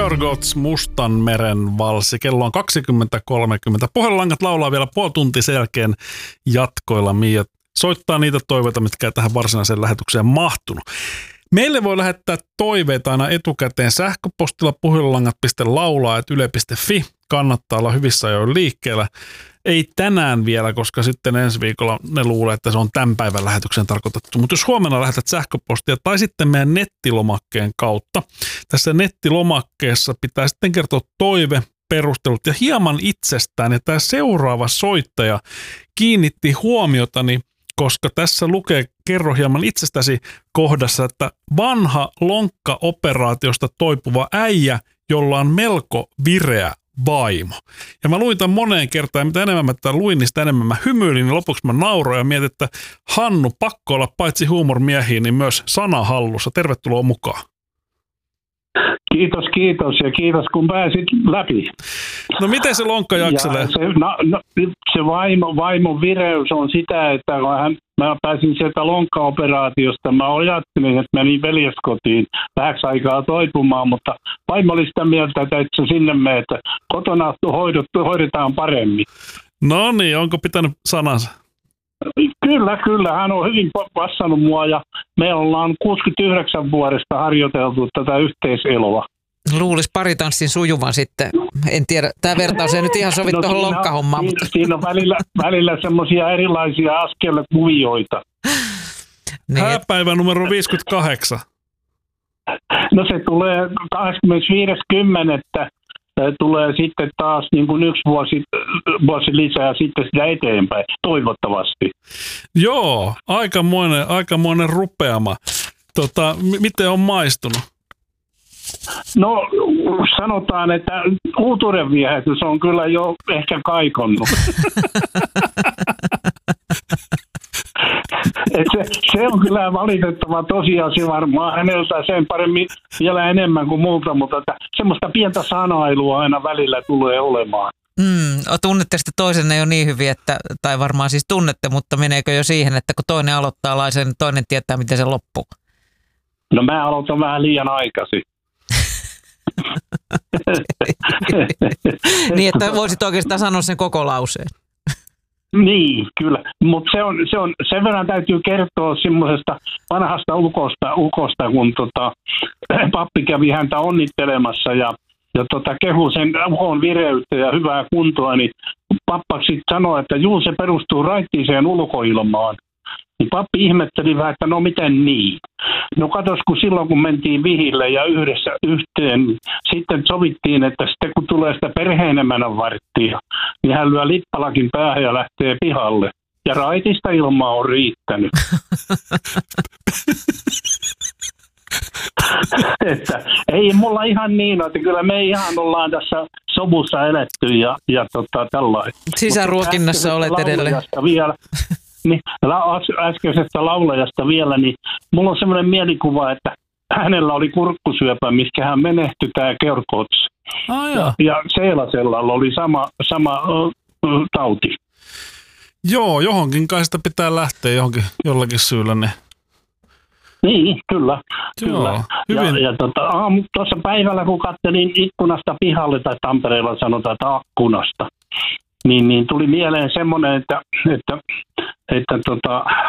Gorgots, Mustanmeren valssi. Kello on 20.30. Puhelinlangat laulaa vielä puoli tuntia sen jälkeen jatkoilla. Mia soittaa niitä toiveita, mitkä ei tähän varsinaiseen lähetykseen mahtunut. Meille voi lähettää toiveita aina etukäteen sähköpostilla puhelinlangat.laulaa@yle.fi. Kannattaa olla hyvissä ajoin liikkeellä. Ei tänään vielä, koska sitten ensi viikolla ne luulee, että se on tämän päivän lähetyksen tarkoitettu. Mutta jos huomenna lähetät sähköpostia tai sitten meidän nettilomakkeen kautta. Tässä nettilomakkeessa pitää sitten kertoa toive, perustelut ja hieman itsestään. Ja tämä seuraava soittaja kiinnitti huomiotani, koska tässä lukee kerro hieman itsestäsi kohdassa, että vanha lonkkaoperaatiosta toipuva äijä, jolla on melko vireä vaimo. Ja mä luin tämän moneen kertaan, ja mitä enemmän mä tätä luin, niin sitä enemmän mä hymyilin, niin lopuksi mä nauroin ja mietin, että Hannu, pakko olla paitsi huumormiehiä, niin myös sanahallussa. Tervetuloa mukaan. Kiitos ja kiitos kun pääsit läpi. No miten se lonkka jakselee? Se vaimon vireys on sitä, että mä pääsin sieltä lonkkaoperaatiosta. Mä ajattelin, että menin veljeskotiin vähäksi aikaa toipumaan, mutta vaimo oli sitä mieltä, että et sä sinne mene, että kotona hoidetaan paremmin. No niin, onko pitänyt sanansa? Kyllä. Hän on hyvin vastannut mua ja me ollaan 69 vuodesta harjoiteltu tätä yhteiseloa. Luulisi paritanssin sujuvan sitten. En tiedä, tämä vertaus ei nyt ihan sovi tuohon lonkkahommaan. Siinä on välillä semmoisia erilaisia askelkuvioita. Niin. Hääpäivä numero 58. No se tulee 25.10. Tulee sitten taas niin kuin yksi vuosi lisää sitten sitä eteenpäin, toivottavasti. Joo, aikamoinen rupeama. Miten on maistunut? No sanotaan, että uutuuden viehätys on kyllä jo ehkä kaikonnut. Se on kyllä valitettava tosiasia varmaan häneltä sen paremmin vielä enemmän kuin multa, mutta semmoista pientä sanailua aina välillä tulee olemaan. Tunnette sitten toisenne jo niin hyvin, tai varmaan siis tunnette, mutta meneekö jo siihen, että kun toinen aloittaa laisen, niin toinen tietää, miten se loppuu? No mä aloitan vähän liian aikaisin. Niin, että voisit oikeastaan sanoa sen koko lauseen. Niin, kyllä. Mutta sen verran täytyy kertoa semmoisesta vanhasta ukosta kun pappi kävi häntä onnittelemassa ja kehu sen ukon vireyttä ja hyvää kuntoa, niin pappa sitten sanoi, että juu, se perustuu raittiiseen ulkoilmaan. Niin pappi ihmetteli vähän, että no miten niin? No katos, kun silloin kun mentiin vihille ja yhdessä yhteen, sitten sovittiin, että sitten kun tulee sitä perheenemänän varttia, niin hän lyö lippalakin päähän ja lähtee pihalle. Ja raitista ilmaa on riittänyt. Että ei mulla ihan niin, että kyllä me ihan ollaan tässä sovussa eletty ja tällainen. Sisäruokinnassa olet edelleen. Vielä, niin, äskeisestä laulajasta vielä, niin mulla on semmoinen mielikuva, että hänellä oli kurkkusyöpä, miskä hän menehtyi, tämä Gorgots. Ja Seelasellalla oli sama tauti. Joo, johonkin kai sitä pitää lähteä jollakin syyllä. Niin, kyllä. Hyvin. Ja tuossa päivällä, kun katselin ikkunasta pihalle, tai Tampereella sanotaan, että akkunasta, niin tuli mieleen semmoinen, että